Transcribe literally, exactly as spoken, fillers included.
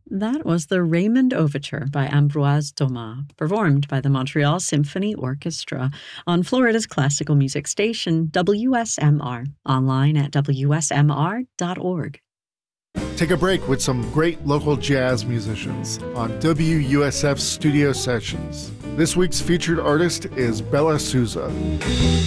That was the Raymond Overture by Ambroise Thomas, performed by the Montreal Symphony Orchestra on Florida's classical music station, W S M R, online at W S M R dot org. Take a break with some great local jazz musicians on W U S F Studio Sessions. This week's featured artist is Bella Souza.